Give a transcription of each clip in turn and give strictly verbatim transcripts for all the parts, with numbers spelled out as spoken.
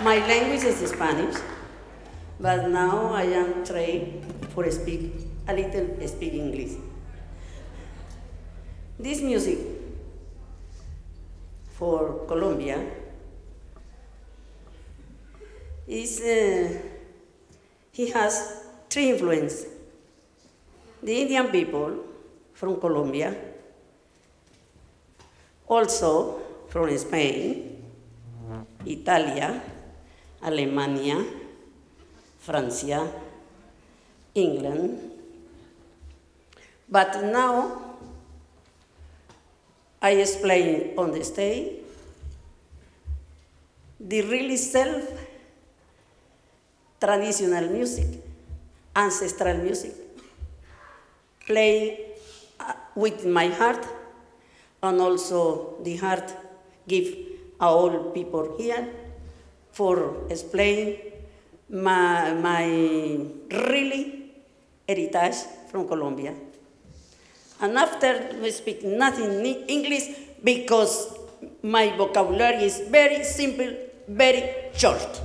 My language is Spanish, but now I am trained for speak a little speak English. This music for Colombia is uh, he has three influences. The Indian people from Colombia, also from Spain, Italia, Alemania, Francia, England. But now I explain on the stage the really self traditional music, ancestral music, play uh, with my heart, and also the heart give all people here for explain my, my really heritage from Colombia. And after we speak nothing in English because my vocabulary is very simple, very short.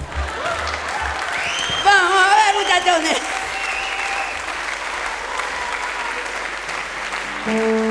Vamos a ver, muchachones.